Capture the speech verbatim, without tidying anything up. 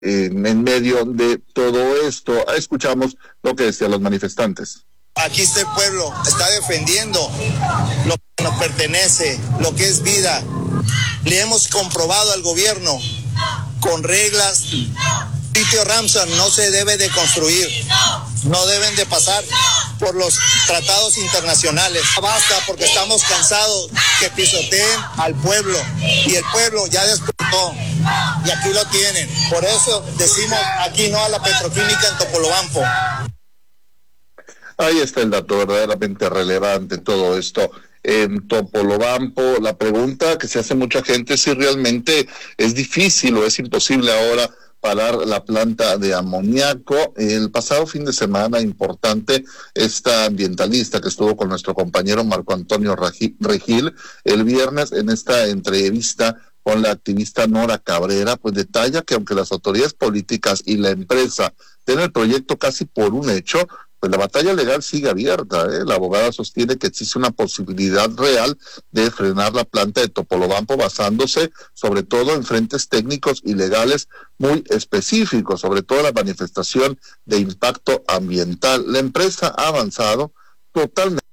en, en medio de todo esto. Escuchamos lo que decían los manifestantes. Aquí está el pueblo, está defendiendo lo que nos pertenece, lo que es vida. Le hemos comprobado al gobierno con reglas. El sitio Ramsar no se debe de construir, no deben de pasar por los tratados internacionales. Basta, porque estamos cansados que pisoteen al pueblo, y el pueblo ya despertó y aquí lo tienen. Por eso decimos aquí no a la petroquímica en Topolobampo. Ahí está el dato verdaderamente relevante en todo esto. En Topolobampo, la pregunta que se hace mucha gente es si realmente es difícil o es imposible ahora parar la planta de amoníaco. El pasado fin de semana, importante, esta ambientalista que estuvo con nuestro compañero Marco Antonio Regil el viernes en esta entrevista con la activista Nora Cabrera, pues detalla que aunque las autoridades políticas y la empresa den el proyecto casi por un hecho, pues la batalla legal sigue abierta, ¿eh? La abogada sostiene que existe una posibilidad real de frenar la planta de Topolobampo basándose sobre todo en frentes técnicos y legales muy específicos, sobre todo la manifestación de impacto ambiental. La empresa ha avanzado totalmente